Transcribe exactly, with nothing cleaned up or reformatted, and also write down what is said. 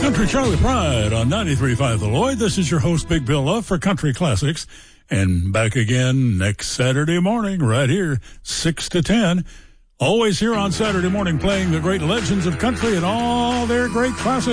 Country Charlie Pride on ninety-three point five The Lloyd. This is your host, Big Bill Love, for Country Classics. And back again next Saturday morning, right here, six to ten. Always here on Saturday morning, playing the great legends of country and all their great classics.